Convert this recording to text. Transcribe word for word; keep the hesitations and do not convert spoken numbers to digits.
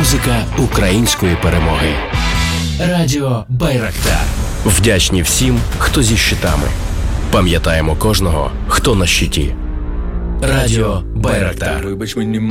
Музика української перемоги. Радіо Байрактар. Вдячні всім, хто зі щитами. Пам'ятаємо кожного, хто на щиті. Радіо Байрактар. Вибач мені,